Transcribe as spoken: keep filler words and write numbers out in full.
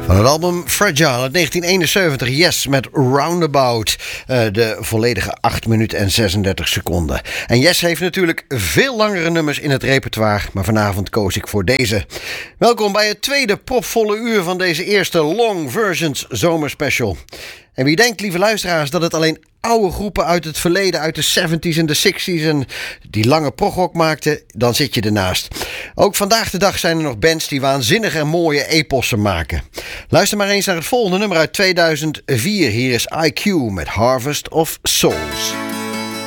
Van het album Fragile uit negentien eenenzeventig, Yes met Roundabout. Uh, de volledige acht minuten en zesendertig seconden. En Yes heeft natuurlijk veel langere nummers in het repertoire, maar vanavond koos ik voor deze. Welkom bij het tweede propvolle uur van deze eerste Long Versions zomerspecial. En wie denkt, lieve luisteraars, dat het alleen oude groepen uit het verleden, uit de zeventies en de zestig's en die lange progrock maakten, dan zit je ernaast. Ook vandaag de dag zijn er nog bands die waanzinnige en mooie epossen maken. Luister maar eens naar het volgende nummer uit tweeduizend vier. Hier is I Q met Harvest of Souls.